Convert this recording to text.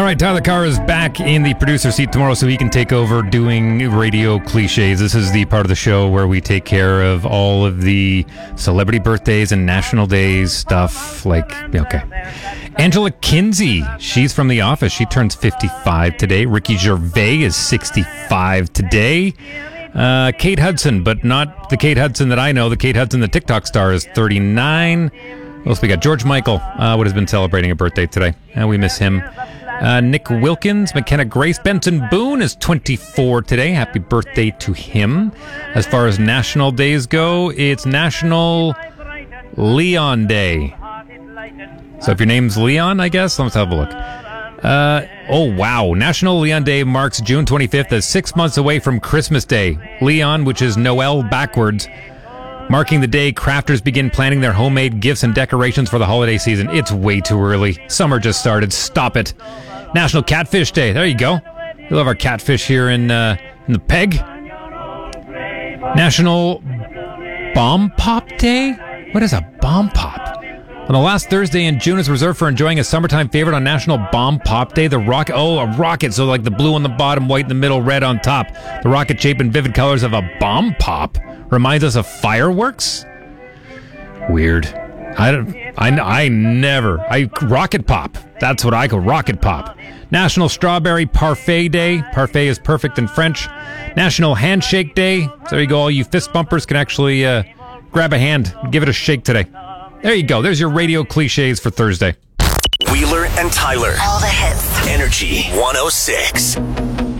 right, Tyler Carr is back in the producer seat tomorrow so he can take over doing radio cliches. This is the part of the show where we take care of all of the celebrity birthdays and national days stuff. Okay. Angela Kinsey, she's from The Office. She turns 55 today. Ricky Gervais is 65 today. Kate Hudson, but not the Kate Hudson that I know. The Kate Hudson, the TikTok star, is 39. What else we got? George Michael would have been celebrating a birthday today. We miss him. Nick Wilkins, McKenna Grace, Benson Boone is 24 today. Happy birthday to him. As far as national days go, it's National Leon Day. So if your name's Leon, I guess, let's have a look. Oh, wow. National Leon Day marks June 25th as 6 months away from Christmas Day. Leon, which is Noel backwards. Marking the day, crafters begin planning their homemade gifts and decorations for the holiday season. It's way too early. Summer just started. Stop it. National Catfish Day. There you go. We love our catfish here in the Peg. National Bomb Pop Day? What is a bomb pop? On the last Thursday in June is reserved for enjoying a summertime favorite on National Bomb Pop Day. The rocket. Oh, a rocket. So like the blue on the bottom, white in the middle, red on top. The rocket shape and vivid colors of a bomb pop reminds us of fireworks? Weird. Rocket pop. That's what I call rocket pop. National Strawberry Parfait Day. Parfait is perfect in French. National Handshake Day. So there you go. All you fist bumpers can actually grab a hand and give it a shake today. There you go. There's your radio cliches for Thursday. Wheeler and Tyler. All the hits. Energy 106.